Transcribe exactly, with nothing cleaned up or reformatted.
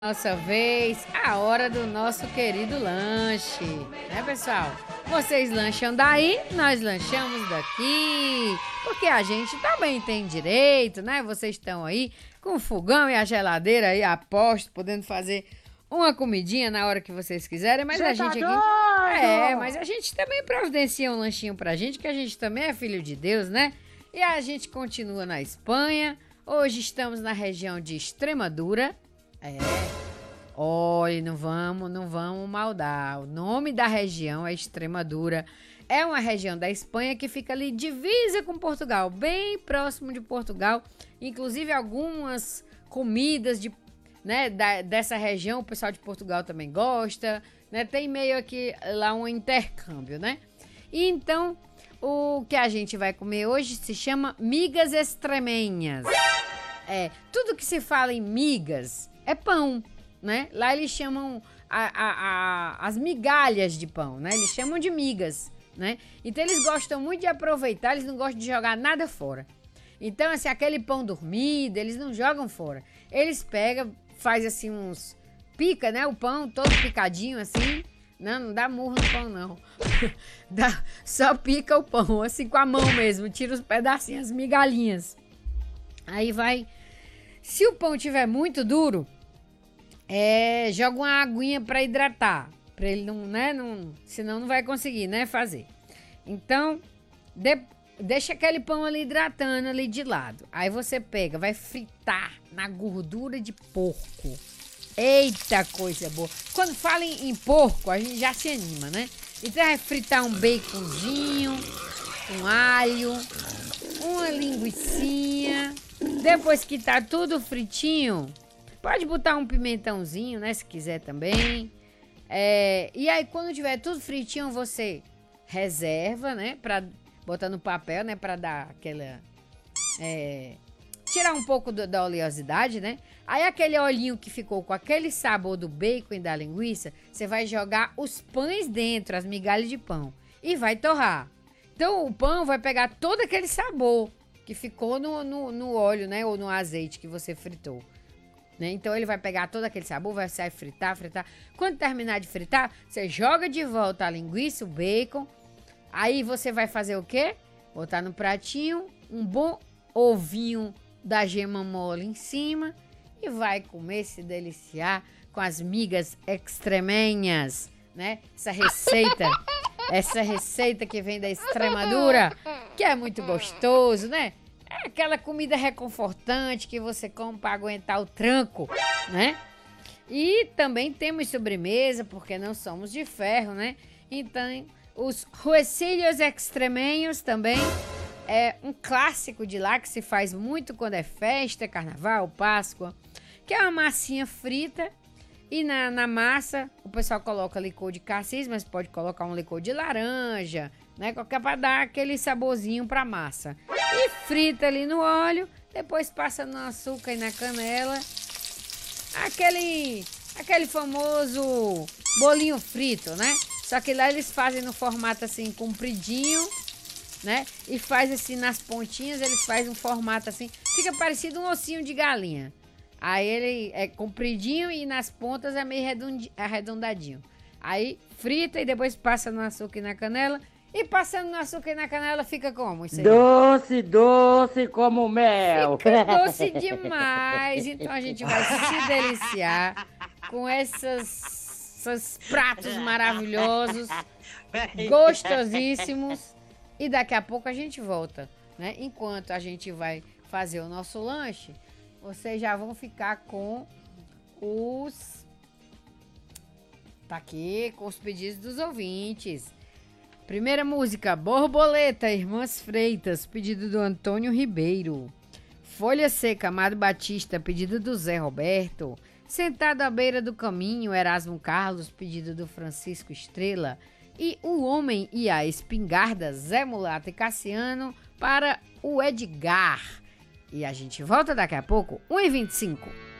Nossa vez, a hora do nosso querido lanche, né, pessoal? Vocês lancham daí, nós lanchamos daqui, porque a gente também tem direito, né? Vocês estão aí com o fogão e a geladeira aí a posto, podendo fazer uma comidinha na hora que vocês quiserem, mas Cê a tá gente aqui... doido? É, mas a gente também providencia um lanchinho pra gente, que a gente também é filho de Deus, né? E a gente continua na Espanha, hoje estamos na região de Extremadura. É. Olha, não vamos, não vamos maldar. O nome da região é Extremadura. É uma região da Espanha que fica ali divisa com Portugal, bem próximo de Portugal. Inclusive algumas comidas de, né, da, dessa região, o pessoal de Portugal também gosta, né? Tem meio aqui lá um intercâmbio, né? E então, o que a gente vai comer hoje se chama migas extremenhas. É, tudo que se fala em migas é pão, né? Lá eles chamam a, a, a, as migalhas de pão, né? Eles chamam de migas, né? Então eles gostam muito de aproveitar, eles não gostam de jogar nada fora. Então, assim, aquele pão dormido, eles não jogam fora. Eles pegam, faz assim uns... Pica, né? O pão todo picadinho assim. Não, não dá murro no pão, não. dá, só pica o pão, assim, com a mão mesmo. Tira os pedacinhos, as migalhinhas. Aí vai... Se o pão tiver muito duro, é, joga uma aguinha para hidratar. Para ele não, né? Não, senão não vai conseguir, né? Fazer. Então, de, deixa aquele pão ali hidratando ali de lado. Aí você pega, vai fritar na gordura de porco. Eita, coisa boa. Quando fala em, em porco, a gente já se anima, né? Então vai fritar um baconzinho, um alho, uma linguicinha. Depois que tá tudo fritinho, pode botar um pimentãozinho, né? Se quiser também. É, e aí, quando tiver tudo fritinho, você reserva, né? Pra botar no papel, né? Pra dar aquela... É, tirar um pouco do, da oleosidade, né? Aí, aquele olhinho que ficou com aquele sabor do bacon e da linguiça, você vai jogar os pães dentro, as migalhas de pão. E vai torrar. Então, o pão vai pegar todo aquele sabor que ficou no, no, no óleo, né? Ou no azeite que você fritou. Né? Então, ele vai pegar todo aquele sabor, vai sair fritar, fritar. Quando terminar de fritar, você joga de volta a linguiça, o bacon. Aí, você vai fazer o quê? Botar no pratinho um bom ovinho da gema mole em cima. E vai comer, se deliciar com as migas extremenhas, né? Essa receita... Essa receita que vem da Extremadura, que é muito gostoso, né? É aquela comida reconfortante que você come para aguentar o tranco, né? E também temos sobremesa, porque não somos de ferro, né? Então, os ruecilhos extremenhos também é um clássico de lá que se faz muito quando é festa, carnaval, Páscoa, que é uma massinha frita. E na, na massa, o pessoal coloca licor de cassis, mas pode colocar um licor de laranja, né? Qualquer para dar aquele saborzinho pra massa. E frita ali no óleo, depois passa no açúcar e na canela. Aquele, aquele famoso bolinho frito, né? Só que lá eles fazem no formato assim, compridinho, né? E faz assim nas pontinhas, eles fazem um formato assim, fica parecido um ossinho de galinha. Aí ele é compridinho e nas pontas é meio arredondadinho. Aí frita e depois passa no açúcar e na canela. E passando no açúcar e na canela fica como isso aí? Doce, doce como mel. Fica doce demais. Então a gente vai se deliciar com essas, esses pratos maravilhosos, gostosíssimos. E daqui a pouco a gente volta, né? Enquanto a gente vai fazer o nosso lanche, vocês já vão ficar com os... Tá aqui, com os pedidos dos ouvintes. Primeira música, Borboleta, Irmãs Freitas, pedido do Antônio Ribeiro. Folha Seca, Amado Batista, pedido do Zé Roberto. Sentado à beira do caminho, Erasmo Carlos, pedido do Francisco Estrela. E O Homem e a Espingarda, Zé Mulato e Cassiano, para o Edgar. E a gente volta daqui a pouco, uma e vinte e cinco.